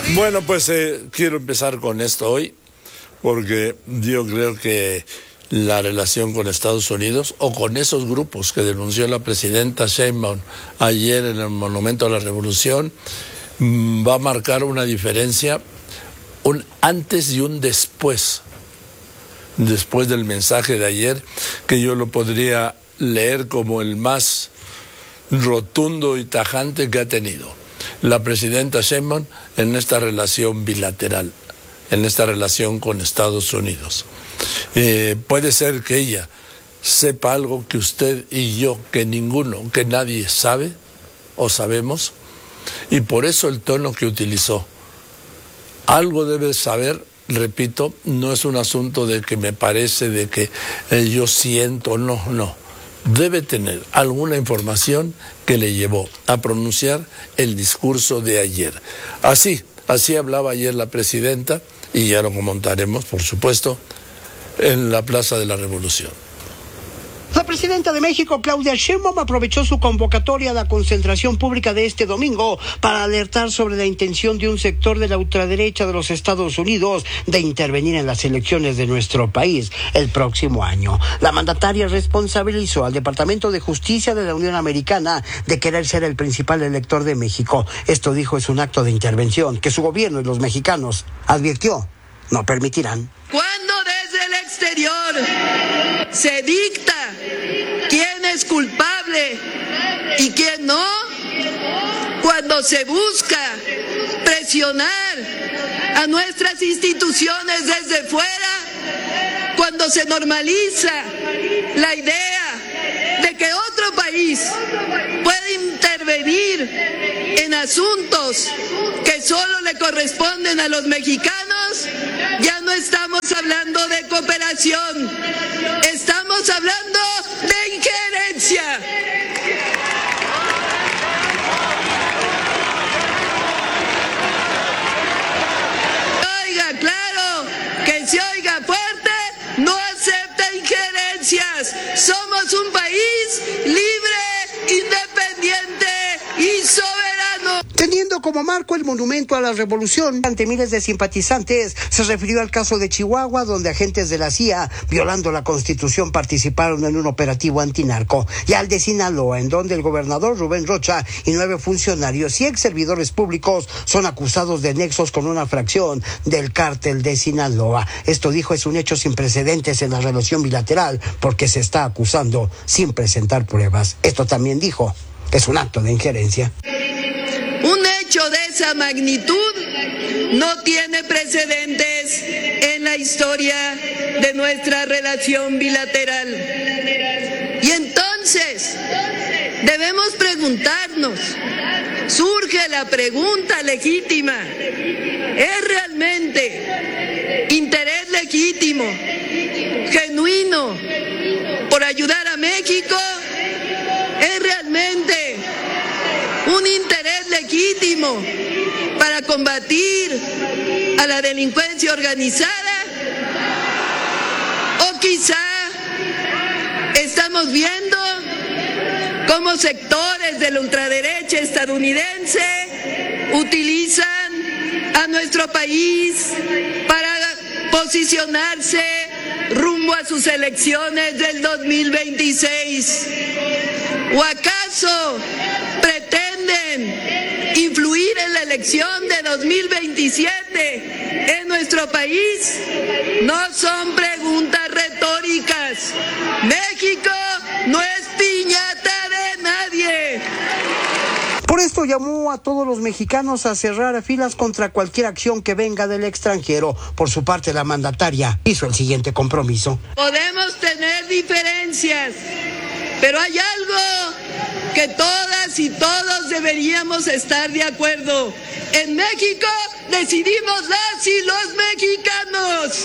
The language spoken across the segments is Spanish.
Bueno, pues quiero empezar con esto hoy, porque yo creo que la relación con Estados Unidos, o con esos grupos que denunció la presidenta Sheinbaum ayer en el Monumento a la Revolución, va a marcar una diferencia, un antes y un después del mensaje de ayer, que yo lo podría leer como el más rotundo y tajante que ha tenido la presidenta Sheinbaum en esta relación bilateral, en esta relación con Estados Unidos. Puede ser que ella sepa algo que usted y yo, que ninguno, que nadie sabe o sabemos, y por eso el tono que utilizó. Algo debe saber, repito, no es un asunto de que me parece, de que yo siento, no. Debe tener alguna información que le llevó a pronunciar el discurso de ayer. Así hablaba ayer la presidenta, y ya lo comentaremos, por supuesto, en la Plaza de la Revolución. La presidenta de México, Claudia Sheinbaum, aprovechó su convocatoria a la concentración pública de este domingo para alertar sobre la intención de un sector de la ultraderecha de los Estados Unidos de intervenir en las elecciones de nuestro país el próximo año. La mandataria responsabilizó al Departamento de Justicia de la Unión Americana de querer ser el principal elector de México. Esto, dijo, es un acto de intervención que su gobierno y los mexicanos, advirtió, no permitirán. Cuando desde el exterior se dicta quién es culpable y quién no, cuando se busca presionar a nuestras instituciones desde fuera, cuando se normaliza la idea de que otro país puede intervenir en asuntos que solo le corresponden a los mexicanos, ya no estamos hablando de cooperación, estamos hablando de injerencia. Oiga, claro, que se oiga fuerte, no acepta injerencias. Somos un país libre, independiente y soberano. Teniendo como marco el Monumento a la Revolución, ante miles de simpatizantes, se refirió al caso de Chihuahua, donde agentes de la CIA, violando la Constitución, participaron en un operativo antinarco, y al de Sinaloa, en donde el gobernador Rubén Rocha y 9 funcionarios y ex servidores públicos son acusados de nexos con una fracción del cártel de Sinaloa. Esto, dijo, es un hecho sin precedentes en la relación bilateral, porque se está acusando sin presentar pruebas. Esto también, dijo, es un acto de injerencia. Un hecho de esa magnitud no tiene precedentes en la historia de nuestra relación bilateral. Y entonces debemos preguntarnos, surge la pregunta legítima, ¿es realmente interés legítimo, genuino, por ayudar a México? ¿Es realmente un interés legítimo para combatir a la delincuencia organizada? ¿O quizá estamos viendo cómo sectores de la ultraderecha estadounidense utilizan a nuestro país para posicionarse rumbo a sus elecciones del 2026? ¿O acaso pretenden influir en la elección de 2027 en nuestro país? No son preguntas retóricas. México no es piñata de nadie. Por esto llamó a todos los mexicanos a cerrar filas contra cualquier acción que venga del extranjero. Por su parte, la mandataria hizo el siguiente compromiso. Podemos tener diferencias, pero hay algo que todas y todos deberíamos estar de acuerdo. En México decidimos las y los mexicanos.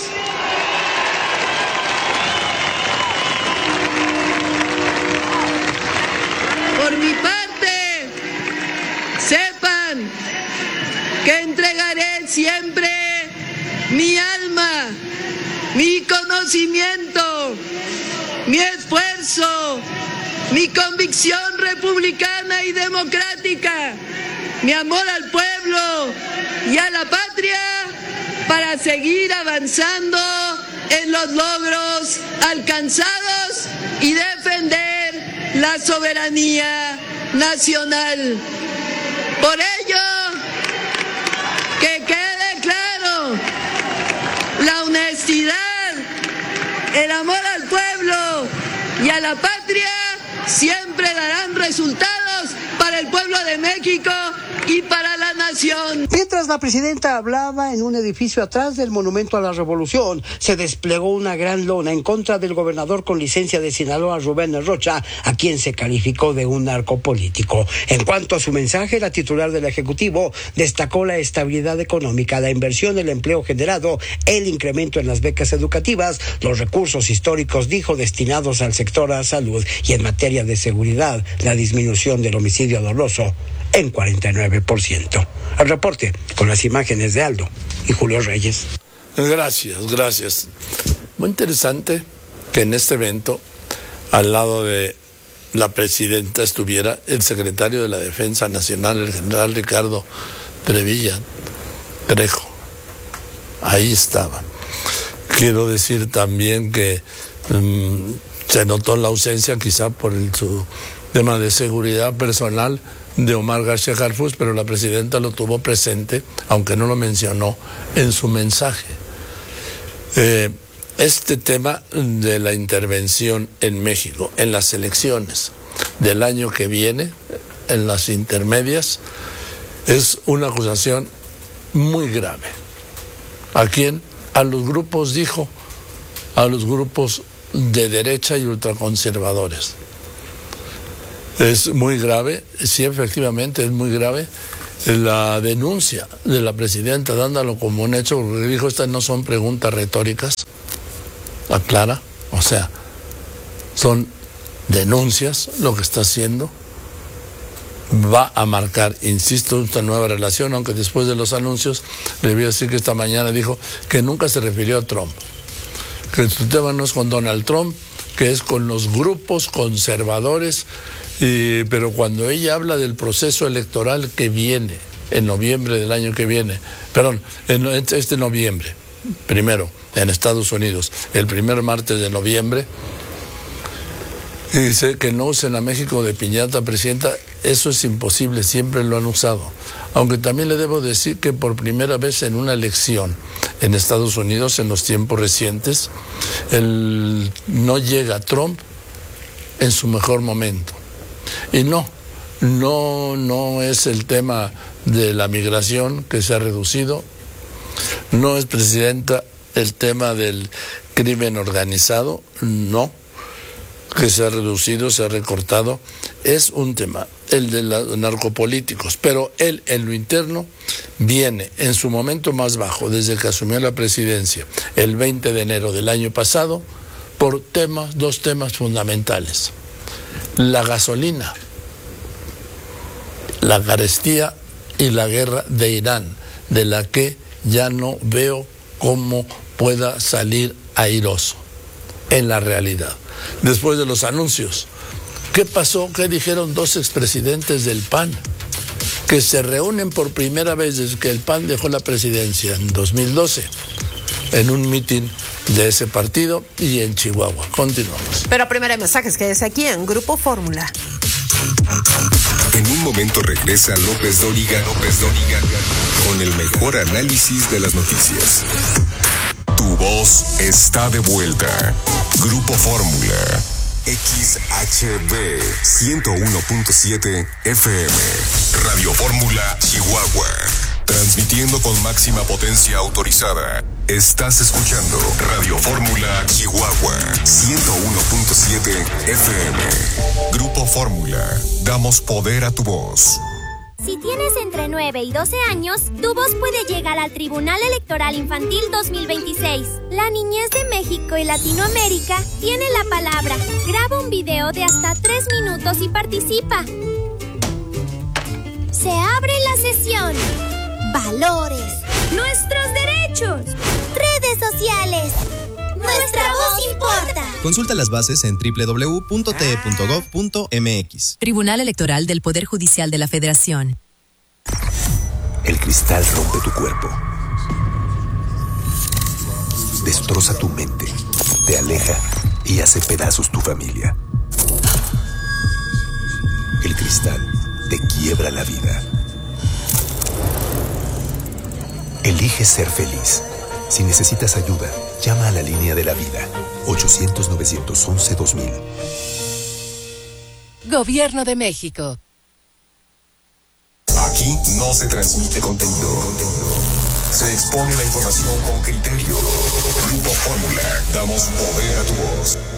Por mi parte, sepan que entregaré siempre mi alma, mi conocimiento, mi esfuerzo, mi convicción republicana y democrática, mi amor al pueblo, y a la patria para seguir avanzando en los logros alcanzados y defender la soberanía nacional. Por ello, que quede claro, la honestidad, el amor al pueblo y a la patria siempre darán resultados para el pueblo de México y para la nación. Mientras la presidenta hablaba en un edificio atrás del Monumento a la Revolución, se desplegó una gran lona en contra del gobernador con licencia de Sinaloa, Rubén Rocha, a quien se calificó de un narcopolítico. En cuanto a su mensaje, la titular del Ejecutivo destacó la estabilidad económica, la inversión, el empleo generado, el incremento en las becas educativas, los recursos históricos, dijo, destinados al sector de la salud, y en materia de seguridad, la disminución del homicidio doloso en 49%. El reporte con las imágenes de Aldo y Julio Reyes. Gracias. Muy interesante que en este evento, al lado de la presidenta, estuviera el secretario de la Defensa Nacional, el general Ricardo Trejo. Ahí estaba. Quiero decir también que se notó la ausencia, quizá por su tema de seguridad personal, de Omar García Harfuch, pero la presidenta lo tuvo presente, aunque no lo mencionó en su mensaje. Este tema de la intervención en México, en las elecciones del año que viene, en las intermedias, es una acusación muy grave. ¿A quién? A los grupos, dijo, a los grupos de derecha y ultraconservadores. Es muy grave, sí, efectivamente es muy grave la denuncia de la presidenta, dándolo como un hecho, porque dijo, estas no son preguntas retóricas, aclara, o sea, son denuncias lo que está haciendo, va a marcar, insisto, esta nueva relación, aunque después de los anuncios, le voy a decir que esta mañana dijo que nunca se refirió a Trump, que su tema no es con Donald Trump, que es con los grupos conservadores. Pero cuando ella habla del proceso electoral que viene, en noviembre del año que viene, en este noviembre, primero, en Estados Unidos, el primer martes de noviembre, y dice que no usen a México de piñata, presidenta, eso es imposible, siempre lo han usado. Aunque también le debo decir que por primera vez en una elección en Estados Unidos, en los tiempos recientes, no llega Trump en su mejor momento. Y no es el tema de la migración que se ha reducido, no es, presidenta, el tema del crimen organizado, no, que se ha reducido, se ha recortado, es un tema, el de los narcopolíticos, pero él en lo interno viene en su momento más bajo desde que asumió la presidencia el 20 de enero del año pasado por dos temas fundamentales: la gasolina, la carestía y la guerra de Irán, de la que ya no veo cómo pueda salir airoso en la realidad. Después de los anuncios, ¿qué pasó? ¿Qué dijeron dos expresidentes del PAN? Que se reúnen por primera vez desde que el PAN dejó la presidencia en 2012, en un mitin de ese partido y en Chihuahua. Continuamos. Pero primero hay mensajes, quédese aquí en Grupo Fórmula. En un momento regresa López Dóriga con el mejor análisis de las noticias. Tu voz está de vuelta. Grupo Fórmula. XHB 101.7 FM. Radio Fórmula Chihuahua. Transmitiendo con máxima potencia autorizada. Estás escuchando Radio Fórmula Chihuahua 101.7 FM. Grupo Fórmula. Damos poder a tu voz. Si tienes entre 9 y 12 años, tu voz puede llegar al Tribunal Electoral Infantil 2026. La niñez de México y Latinoamérica tiene la palabra. Graba un video de hasta 3 minutos y participa. Se abre la sesión. Valores. Nuestros derechos. Redes sociales. Nuestra voz importa. Consulta las bases en www.te.gov.mx. Tribunal Electoral del Poder Judicial de la Federación. El cristal rompe tu cuerpo, destroza tu mente, te aleja y hace pedazos tu familia. El cristal te quiebra la vida. Elige ser feliz. Si necesitas ayuda, llama a la línea de la vida. 800-911-2000. Gobierno de México. Aquí no se transmite contenido. Se expone la información con criterio. Grupo Fórmula. Damos poder a tu voz.